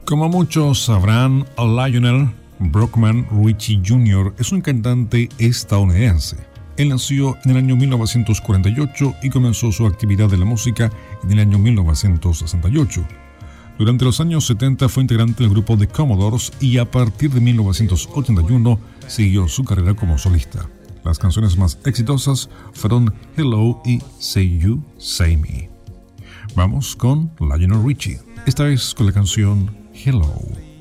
Como muchos sabrán, Lionel Brockman Richie Jr. es un cantante estadounidense. Él nació en el año 1948 y comenzó su actividad de la música en el año 1968. Durante los años 70 fue integrante del grupo The Commodores y a partir de 1981 siguió su carrera como solista. Las canciones más exitosas fueron Hello y Say You, Say Me. Vamos con Lionel Richie, esta vez con la canción Hello.